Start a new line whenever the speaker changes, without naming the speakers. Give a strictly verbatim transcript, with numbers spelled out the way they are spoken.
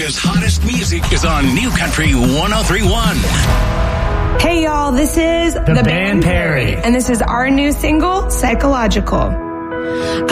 America's hottest music is on New Country one oh three point one.
Hey y'all, this is
The, the Band Perry.
And this is our new single, Psychological.